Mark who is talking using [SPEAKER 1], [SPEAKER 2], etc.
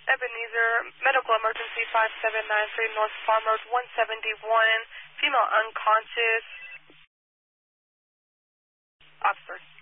[SPEAKER 1] Ebenezer, medical emergency 5793 North Farm Road 171, female unconscious. Oxford.